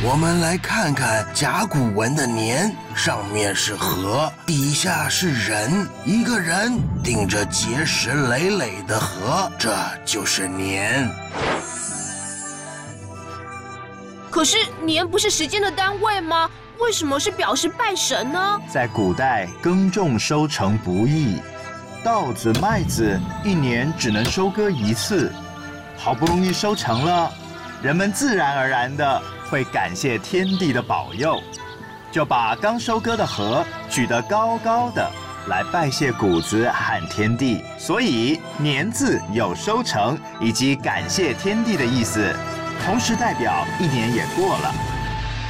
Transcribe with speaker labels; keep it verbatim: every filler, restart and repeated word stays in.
Speaker 1: 我们来看看甲骨文的年，上面是河，底下是人，一个人顶着结实累累的河，这就是年。
Speaker 2: 可是年不是时间的单位吗？为什么是表示拜神呢？
Speaker 3: 在古代，耕种收成不易，稻子、麦子一年只能收割一次，好不容易收成了，人们自然而然的会感谢天地的保佑，就把刚收割的禾举得高高的，来拜谢谷子和天地。所以年字有收成以及感谢天地的意思，同时代表一年也过了。